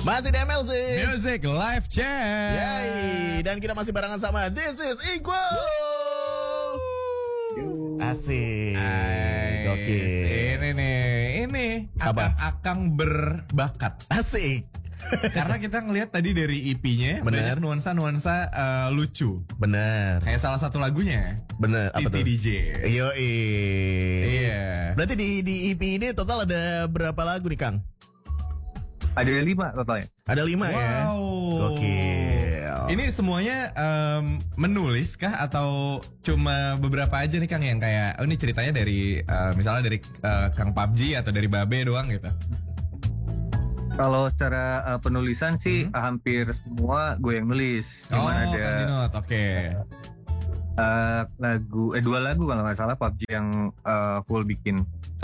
Masih di MLC Music Live Chat. Yay. Dan kita masih barengan sama This is Equal. Asik. Oke. Ini Apa? Akang berbakat. Asik. Karena kita ngelihat tadi dari EP-nya Bener. banyak nuansa-nuansa lucu. Bener. Kayak salah satu lagunya Bener. Apa tuh? TT DJ. Yoi. Iya. Berarti di EP ini total ada berapa lagu nih, Kang? Ada 5 totalnya. Ada 5 ya. Wow. Gokil. Ini semuanya menulis kah atau cuma beberapa aja nih Kang yang kayak ini ceritanya dari misalnya dari Kang PUBG atau dari Babe doang gitu? Kalau secara penulisan sih hampir semua gue yang nulis. Cuman ada Kang Dinot, oke. lagu 2 lagu kalau nggak salah PUBG yang full bikin.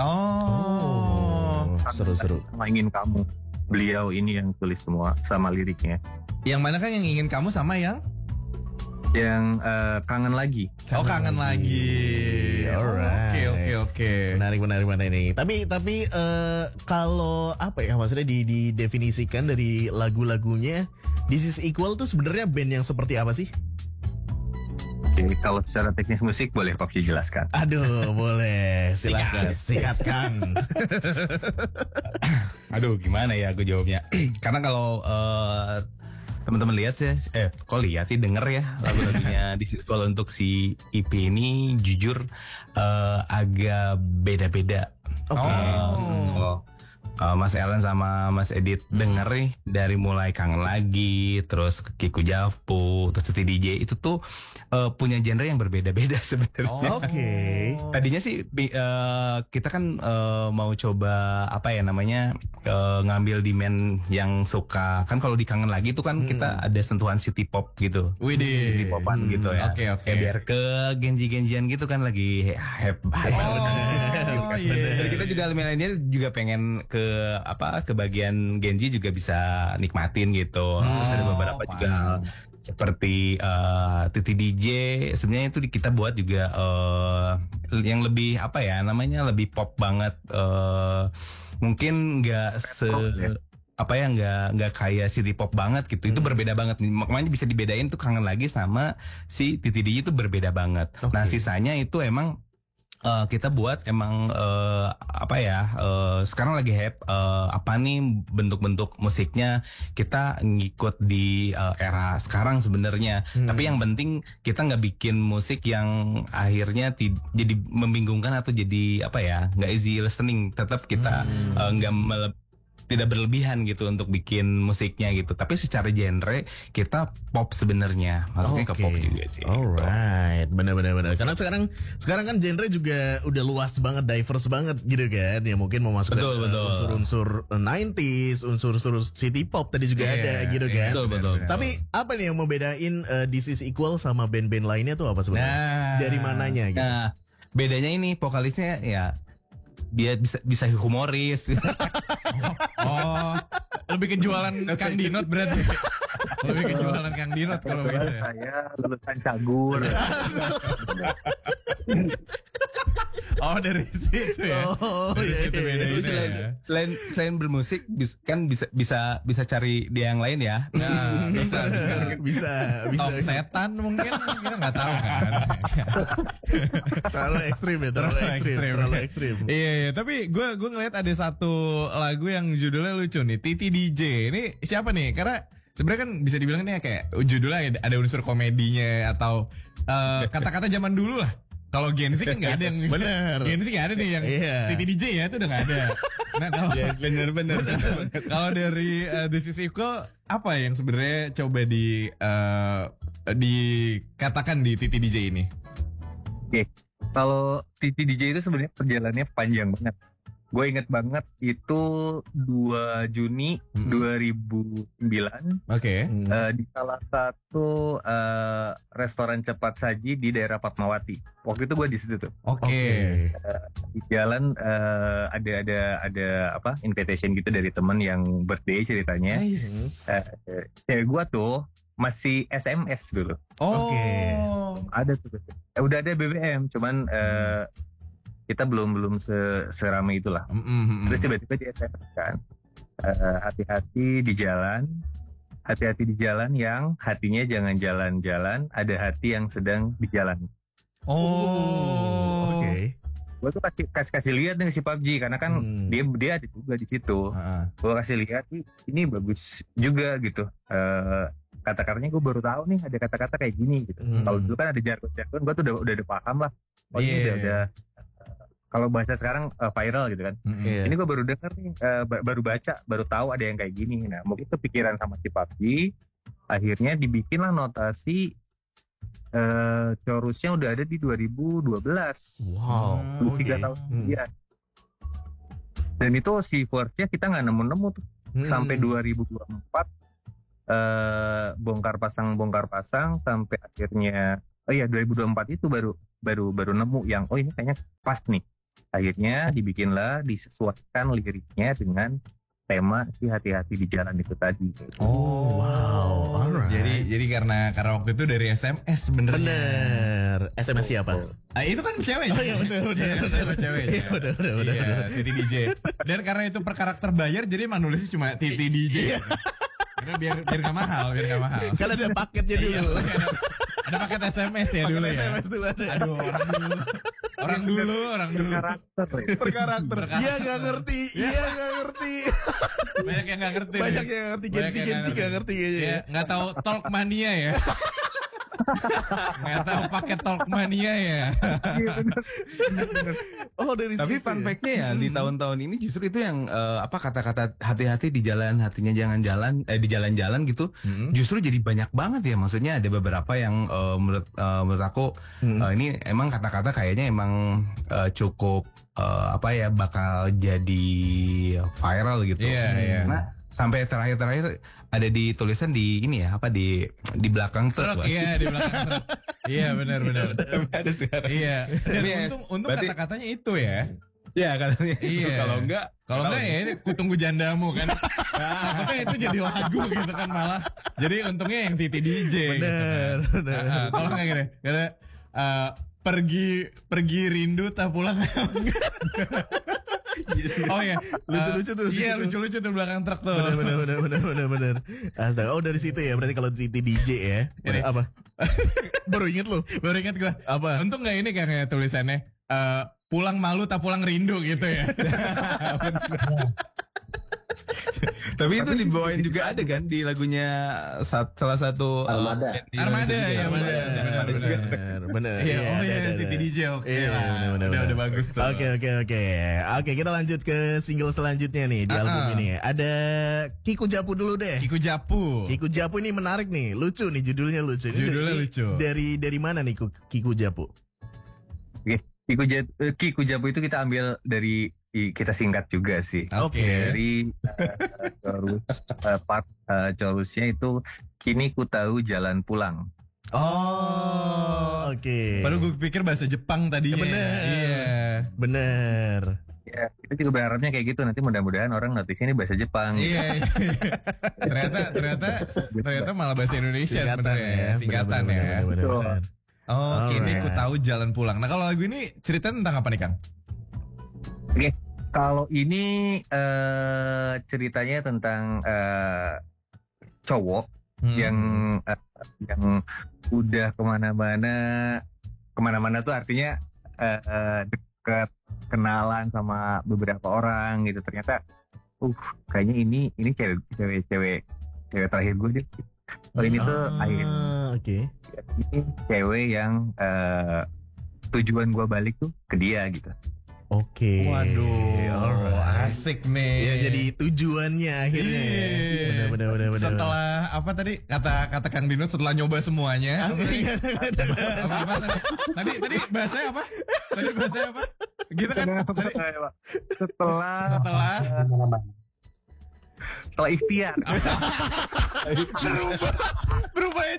Oh. Seru-seru. Sama Ingin Kamu. Beliau ini yang tulis semua sama liriknya. Yang mana kan yang ingin kamu sama yang? Yang Kangen Lagi. Kangen lagi. Alright. Oke. Menarik ini. Tapi kalau apa ya maksudnya didefinisikan dari lagu-lagunya This is Equal tuh sebenarnya band yang seperti apa sih? Oke, kalau secara teknis musik boleh Popsi jelaskan. Aduh, boleh. Silakan. Sikat, Kang. Aduh, gimana ya aku jawabnya? Karena kalau teman-teman lihat ya, kok lihat sih denger ya lagu-lagunya kalau untuk si EP ini jujur agak beda-beda. Oke. Mas Ellen sama Mas Edit denger nih dari mulai Kangen Lagi, terus Kiku Javpu, terus TT DJ itu tuh punya genre yang berbeda-beda sebenarnya. Oke. Tadinya sih kita kan mau coba apa ya namanya ngambil demand yang suka kan kalau di Kangen Lagi tuh kan kita ada sentuhan city pop gitu. Widih. City popan gitu ya. Oke. Kayak biar ke genji-genjian gitu kan lagi hype. Iya. Dan kita juga milenial juga pengen ke bagian Genji juga bisa nikmatin gitu. Terus ada beberapa juga seperti TT DJ sebenarnya itu kita buat juga yang lebih apa ya namanya lebih pop banget, mungkin nggak nggak kayak city pop banget gitu. Itu berbeda banget, makanya bisa dibedain tuh Kangen Lagi sama si TT DJ itu berbeda banget. Nah sisanya itu emang kita buat emang sekarang lagi hype apa nih bentuk-bentuk musiknya kita ngikut di era sekarang sebenarnya. Tapi yang penting kita nggak bikin musik yang akhirnya jadi membingungkan atau jadi nggak easy listening. Tetap kita tidak berlebihan gitu untuk bikin musiknya gitu. Tapi secara genre kita pop sebenarnya. Masuknya ke pop juga sih. Alright, benar. Karena sekarang kan genre juga udah luas banget, diverse banget gitu kan. Ya mungkin mau masuk unsur-unsur 90s, unsur-unsur city pop tadi juga ada gitu kan. Betul. Tapi apa nih yang membedain This is Equal sama band-band lainnya tuh apa sebenarnya? Dari mananya gitu? Nah, bedanya ini vokalisnya ya dia bisa humoris. Lebih ke jualan Kang Dinot berarti. Lebih ke jualan Kang Dinot kalau begitu ya. Saya lulusan Cagur. Dari situ ya. Dari situ bedanya. Selain bermusik kan bisa cari dia yang lain ya. Nah, bisa. Top setan mungkin kita nggak tahu kan. Terlalu ekstrim. Iya, tapi gue ngeliat ada satu lagu yang judulnya lucu nih, TT DJ. Ini siapa nih? Karena sebenarnya kan bisa dibilang ini kayak judulnya ada unsur komedinya atau kata-kata zaman dulu lah. Kalau Gen Z kan nggak ada yang bener. Gen Z nggak ada nih yang TT DJ ya itu udah nggak ada. Nah kalau bener. kalau dari This is Equal apa yang sebenarnya coba dikatakan di TT DJ ini? Oke. Kalau TT DJ itu sebenarnya perjalanannya panjang banget. Gue inget banget itu 2 Juni 2009 Oke. di salah satu restoran cepat saji di daerah Fatmawati. Waktu itu gue di situ tuh. Oke. Di jalan ada invitation gitu dari temen yang birthday ceritanya. Nice. Gue tuh masih SMS dulu. Oke. Ada tuh. Udah ada BBM, cuman kita belum seramai itulah. Terus tiba-tiba di SMS kan, hati-hati di jalan. Hati-hati di jalan yang hatinya jangan jalan-jalan, ada hati yang sedang di jalan. Oh. Oke. Gue tuh kasih lihat nih si PUBG karena kan dia ada juga di situ. Gue kasih lihat ini bagus juga gitu. Kata-katanya gue baru tahu nih ada kata-kata kayak gini gitu. Kalau dulu kan ada jargon-jargon, gue tuh udah paham lah. Oh ini udah kalau bahasa sekarang viral gitu kan. Ini gue baru denger nih, baru baca, baru tahu ada yang kayak gini. Nah mungkin kepikiran sama si PUBG, akhirnya dibikinlah notasi chorusnya udah ada di 2012. Wow. 3 tahun kemudian. Dan itu si verse-nya kita nggak nemu-nemu tuh. Sampai 2024 bongkar pasang sampai akhirnya 2024 itu baru nemu yang ini kayaknya pas nih. Akhirnya disesuaikan liriknya dengan tema si hati-hati di jalan itu tadi. Oh, wow. Alright. Jadi karena waktu itu dari SMS sebenarnya. Bener. SMS siapa? Itu kan cewek. Oh iya bener. Cewek. Iya bener. Titi DJ. Dan karena itu per karakter bayar jadi emang nulisnya cuma Titi DJ. Karena biar nggak mahal. Kan ada paketnya dulu. Ada paket SMS ya dulu ya. SMS dulu ada. Aduh, orang dulu. Per karakter. Iya nggak ngerti. Banyak yang nggak ngerti. Gensi nggak ngerti kayaknya. Ya, nggak tahu Talk Mania ya. Nggak tahu paket Talk Mania ya. Oh dari Tapi situ fun ya? fact-nya ya di tahun-tahun ini justru itu yang kata-kata hati-hati di jalan, hatinya jangan jalan, di jalan-jalan gitu. Justru jadi banyak banget ya. Maksudnya ada beberapa yang menurut aku ini emang kata-kata kayaknya emang cukup bakal jadi viral gitu. Iya. Nah, sampai terakhir ada di tulisan di ini ya di belakang truk. Iya, di belakang truk. Iya, benar. Ada sekarang. Iya. Dan Tapi untung berarti- kata-katanya itu ya. Ya katanya. Iya. Kalau enggak ya ini Kutunggu Jandamu kan. Takutnya itu jadi lagu gitu kan malah. Jadi untungnya yang Titi DJ. Bener. Kalau enggak gini, karena pergi rindu tak pulang. Oh ya, Lucu-lucu tuh. Iya, lucu-lucu tuh belakang truk tuh. Bener. Astaga. Oh dari situ ya. Berarti kalau Titi DJ ya. Ini. Apa? Baru inget lu. Baru ingat gue. Apa? Untung nggak ini kayak tulisannya pulang malu tak pulang rindu gitu ya. Tapi itu dibawain juga ada kan di lagunya salah satu Armada. Armada ya, Bener. Iya, ada. Titi DJ oke Iya, lah. bener. Udah bagus tuh. Oke, kita lanjut ke single selanjutnya nih di album ini. Ada Kiku Japu dulu deh. Kiku Japu. Kiku Japu ini menarik nih, lucu nih judulnya lucu. Ini Judulnya lucu. Dari mana nih Kiku Japu? Kiku Japu itu kita ambil dari kita singkat juga sih. Oke. Dari chorusnya itu kini ku tahu jalan pulang. Oh, oke. Padahal gue pikir bahasa Jepang tadinya. Bener. Iya. Bener. Ya, kita juga berharapnya kayak gitu. Nanti mudah-mudahan orang notice ini bahasa Jepang. Iya. ternyata malah bahasa Indonesia sebenarnya ya. Singkatan ya. Bener. Oh, kini Alright. ku tahu jalan pulang. Nah, kalau lagu ini cerita tentang apa nih, Kang? Oke, kalau ini ceritanya tentang cowok yang udah kemana-mana tuh artinya deket kenalan sama beberapa orang gitu. Ternyata kayaknya ini cewek terakhir gue deh. Oh ini tuh akhirnya oke. ini cewek yang tujuan gue balik tuh ke dia gitu. Oke. Waduh, Alright. asik nih. Ya jadi tujuannya akhirnya. Iya. Bener. Setelah apa tadi kata Kang Dinut setelah nyoba semuanya. Apa tadi? Tadi bahasanya apa? Gitu kan? Setelah ikhtiar. Berubahnya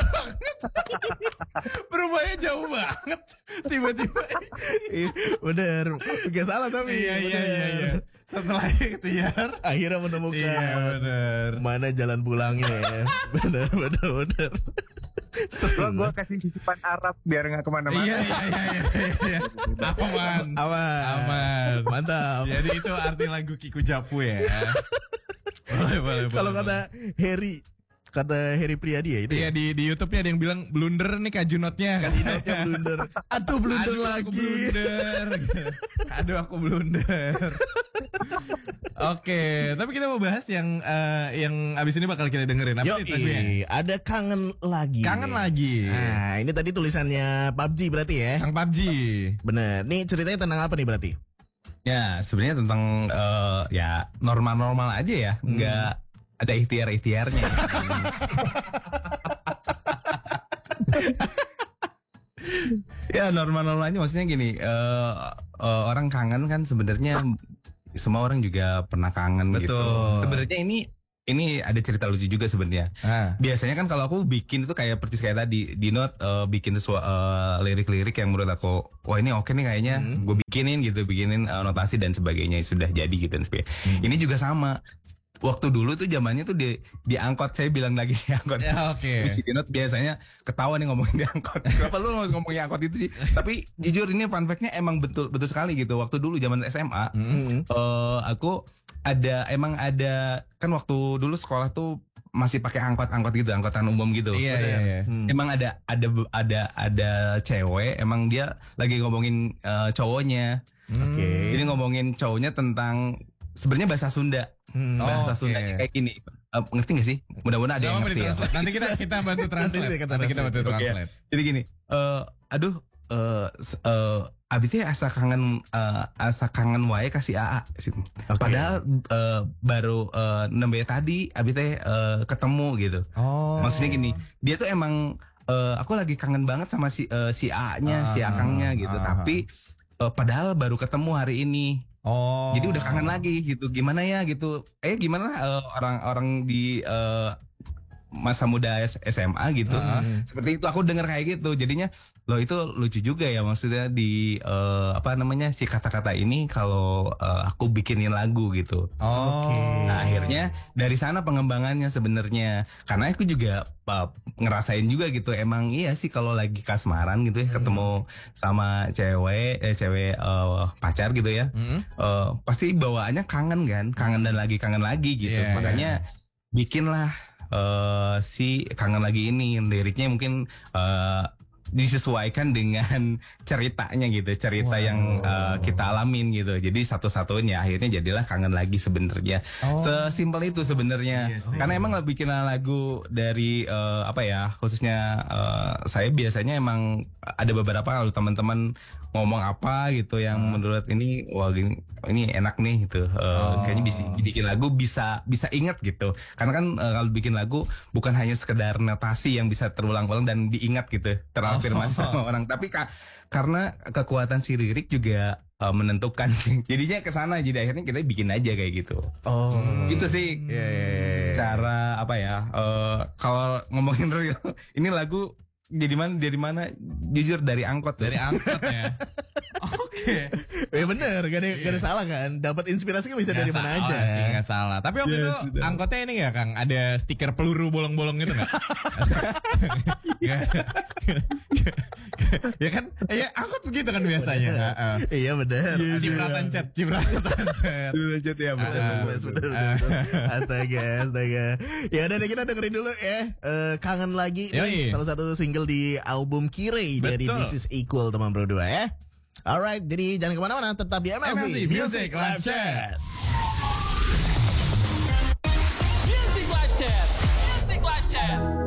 jauh banget. Tiba-tiba. Bener. Gak salah tapi. Iya. Setelah ikhtiar Akhirnya menemukan bener. mana jalan pulangnya ya. Bener. Setelah gue kasih titipan Arab biar nggak kemana-mana. Iya. Aman. Aman. Mantap. Jadi itu arti lagu Kiku Japu ya. Boleh. Kalau kata Harry Priadi ya itu. Iya di YouTube-nya ada yang bilang blunder nih Kak Junotnya. Kandidatnya blunder. Aduh blunder Aduh, lagi. Aku blunder. Aduh aku blunder. Oke, tapi kita mau bahas yang abis ini bakal kita dengerin. Apa nih lagunya? Ada kangen lagi. Kangen lagi. Nah, ini tadi tulisannya PUBG berarti ya? Kang PUBG. Bener. Nih ceritanya tentang apa nih berarti? Ya sebenarnya tentang ya normal-normal aja ya, nggak ada ikhtiar-ikhtiarnya. Ya normal-normal aja, maksudnya gini, orang kangen kan sebenarnya semua orang juga pernah kangen gitu. Sebenarnya ini ada cerita lucu juga sebenarnya. Biasanya kan kalau aku bikin itu kayak persis kayak tadi di note, bikin lirik-lirik yang menurut aku wah ini oke nih kayaknya, gue bikinin notasi dan sebagainya, sudah jadi gitu dan sebagainya. Ini juga sama. Waktu dulu tuh zamannya tuh di angkot, saya bilang lagi di angkot. Ya oke. Di Not biasanya ketawa nih ngomongin di angkot. Kenapa lu harus ngomongin angkot itu sih? Tapi jujur ini fun fact-nya emang betul sekali gitu. Waktu dulu zaman SMA, aku emang ada kan waktu dulu sekolah tuh masih pakai angkot gitu, angkotan umum gitu. Iya. Emang ada cewek, emang dia lagi ngomongin cowoknya. Oke. Jadi ngomongin cowoknya tentang sebenarnya bahasa Sunda. Bahasa Sundanya kayak gini. Ngerti gak sih? Mudah-mudahan ada yang ngerti ya. Nanti kita bantu translate. Nanti kita bantu translate. Jadi gini, abi teh asa kangen wae kasih AA. Padahal baru nembe tadi abi teh ketemu gitu. Maksudnya gini, dia tuh emang aku lagi kangen banget sama si A-nya, si Akangnya gitu. Tapi padahal baru ketemu hari ini. Jadi udah kangen lagi gitu. Gimana ya gitu. Gimana orang-orang di masa muda SMA gitu. Seperti itu aku dengar kayak gitu. Jadinya loh itu lucu juga ya, maksudnya di si kata-kata ini kalau aku bikinin lagu gitu. Nah, akhirnya dari sana pengembangannya sebenarnya. Karena aku juga ngerasain juga gitu. Emang iya sih kalau lagi kasmaran gitu ya, ketemu sama cewek pacar gitu ya. Pasti bawaannya kangen kan, kangen dan lagi gitu. Makanya bikinlah si kangen lagi ini, liriknya mungkin disesuaikan dengan ceritanya gitu, cerita yang kita alamin gitu. Jadi satu-satunya akhirnya jadilah kangen lagi sebenarnya. Sesimpel itu sebenarnya. Karena emang bikin lagu dari khususnya saya biasanya emang ada beberapa kalau teman-teman ngomong apa gitu yang menurut ini wah gini, ini enak nih gitu. Kayaknya bisa bikin lagu bisa ingat gitu. Karena kan kalau bikin lagu bukan hanya sekedar notasi yang bisa terulang-ulang dan diingat gitu, terafirmasi sama orang, tapi karena kekuatan si lirik juga menentukan sih. Jadinya kesana, jadi akhirnya kita bikin aja kayak gitu. Gitu sih. Cara kalau ngomongin real, ini lagu dari mana? Jujur dari angkot. Dari angkot ya. Oke. Ya bener, gak ada salah kan. Dapat inspirasi kan bisa dari mana aja. Sih, gak salah. Tapi waktu itu angkotnya ini gak Kang? Ada stiker peluru bolong-bolong gitu gak? Ya kan? Ya angkot begitu kan biasanya. Iya bener. Cipratan chat. Ya bener. Astaga. Ya udah deh, kita dengerin dulu ya. Kangen lagi nih, salah satu single di album Kirei dari This Is Equal teman bro 2 ya. Alright, jadi jangan kemana-mana, tetap di MLC Music Live Chat.